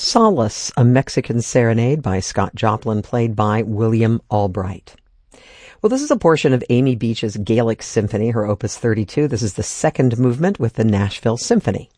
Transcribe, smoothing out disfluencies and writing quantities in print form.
Solace, a Mexican Serenade by Scott Joplin, played by William Albright. Well, this is a portion of Amy Beach's Gaelic Symphony, her Opus 32. This is the second movement with the Nashville Symphony.